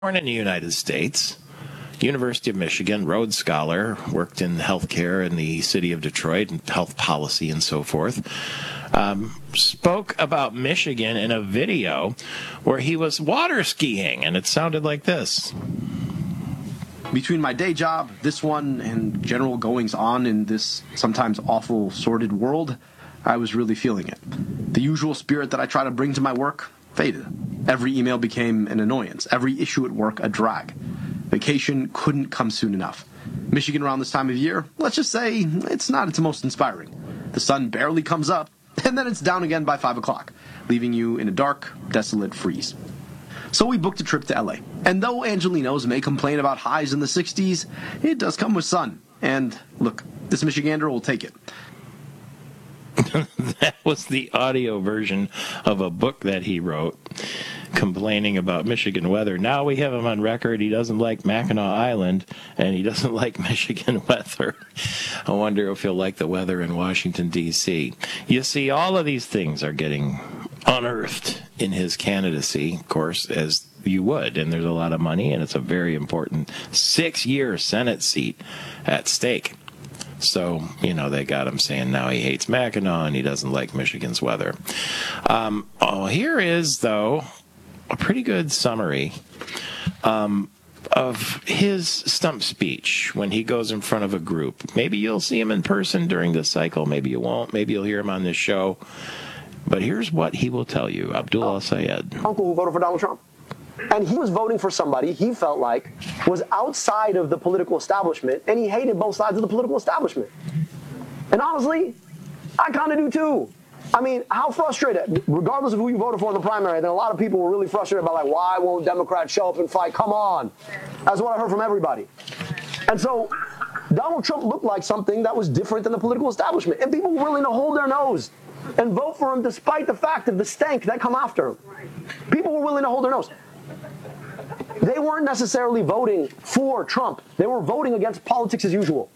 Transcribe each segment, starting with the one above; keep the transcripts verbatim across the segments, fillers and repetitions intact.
Born in the United States, University of Michigan, Rhodes Scholar, worked in healthcare in the city of Detroit and health policy and so forth. Um, spoke about Michigan in a video where he was water skiing, and it sounded like this. Between my day job, this one, and general goings on in this sometimes awful, sordid world, I was really feeling it. The usual spirit that I try to bring to my work faded. Every email became an annoyance. Every issue at work a drag. Vacation couldn't come soon enough. Michigan around this time of year, let's just say, it's not its most inspiring. The sun barely comes up, and then it's down again by five o'clock, leaving you in a dark, desolate freeze. So we booked a trip to L A. And though Angelinos may complain about highs in the sixties, it does come with sun. And look, this Michigander will take it. That was the audio version of a book that he wrote complaining about Michigan weather. Now we have him on record. He doesn't like Mackinac Island, and he doesn't like Michigan weather. I wonder if he'll like the weather in Washington, D C You see, all of these things are getting unearthed in his candidacy, of course, as you would, and there's a lot of money, and it's a very important six-year Senate seat at stake. So, you know, they got him saying now he hates Mackinac and he doesn't like Michigan's weather. Um, oh, here is, though, a pretty good summary um, of his stump speech when he goes in front of a group. Maybe you'll see him in person during this cycle. Maybe you won't. Maybe you'll hear him on this show. But here's what he will tell you. Abdul El-Sayed. Uncle who voted for Donald Trump. And he was voting for somebody he felt like was outside of the political establishment, and he hated both sides of the political establishment. And honestly, I kind of do too. I mean, how frustrated, regardless of who you voted for in the primary, then a lot of people were really frustrated about, like, why won't Democrats show up and fight? Come on. That's what I heard from everybody. And so Donald Trump looked like something that was different than the political establishment, and people were willing to hold their nose and vote for him despite the fact of the stank that come after him. People were willing to hold their nose. They weren't necessarily voting for Trump. They were voting against politics as usual.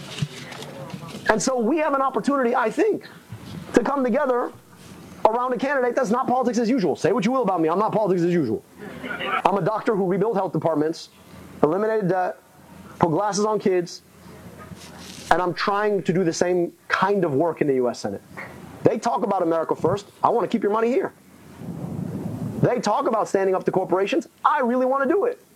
And so we have an opportunity, I think, to come together around a candidate that's not politics as usual. Say what you will about me. I'm not politics as usual. I'm a doctor who rebuilt health departments, eliminated debt, put glasses on kids, and I'm trying to do the same kind of work in the U S Senate. They talk about America first. I want to keep your money here. They talk about standing up to corporations. I really want to do it.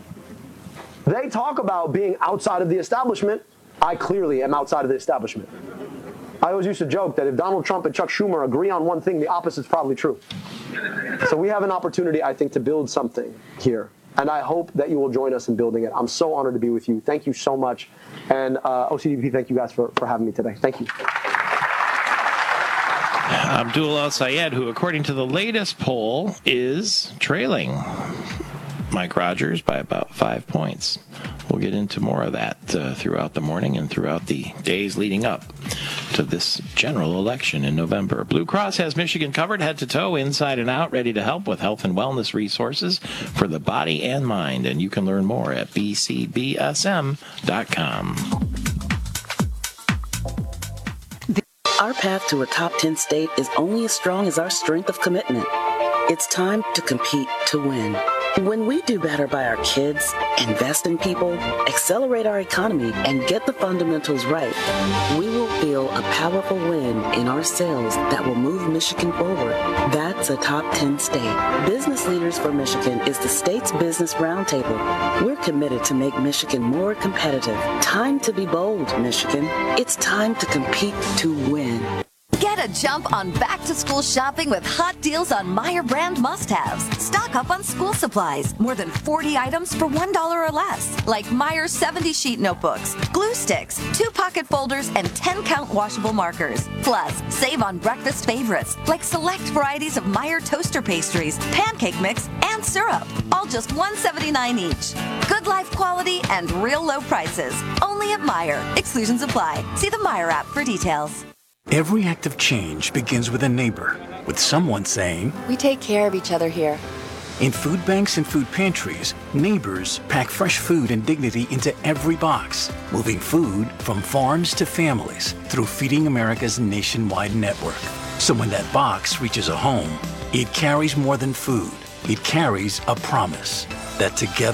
They talk about being outside of the establishment. I clearly am outside of the establishment. I always used to joke that if Donald Trump and Chuck Schumer agree on one thing, the opposite's probably true. So we have an opportunity, I think, to build something here. And I hope that you will join us in building it. I'm so honored to be with you. Thank you so much. And uh, O C D P, thank you guys for, for having me today. Thank you. Abdul El-Sayed, who, according to the latest poll, is trailing Mike Rogers by about five points. We'll get into more of that uh, throughout the morning and throughout the days leading up to this general election in November. Blue Cross has Michigan covered head to toe, inside and out, ready to help with health and wellness resources for the body and mind. And you can learn more at b c b s m dot com. Our path to a top ten state is only as strong as our strength of commitment. It's time to compete to win. When we do better by our kids, invest in people, accelerate our economy, and get the fundamentals right, we will feel a powerful win in our sales that will move Michigan forward. That's a top ten state. Business Leaders for Michigan is the state's business roundtable. We're committed to make Michigan more competitive. Time to be bold, Michigan. It's time to compete to win. Get a jump on back-to-school shopping with hot deals on Meijer brand must-haves. Stock up on school supplies. More than forty items for one dollar or less. Like Meijer seventy sheet notebooks, glue sticks, two pocket folders, and ten count washable markers. Plus, save on breakfast favorites, like select varieties of Meijer toaster pastries, pancake mix, and syrup. All just one dollar and seventy-nine cents each. Good life quality and real low prices. Only at Meijer. Exclusions apply. See the Meijer app for details. Every act of change begins with a neighbor, with someone saying, "We take care of each other here." In food banks and food pantries, neighbors pack fresh food and dignity into every box, moving food from farms to families through Feeding America's nationwide network. So when that box reaches a home, it carries more than food. It carries a promise. that together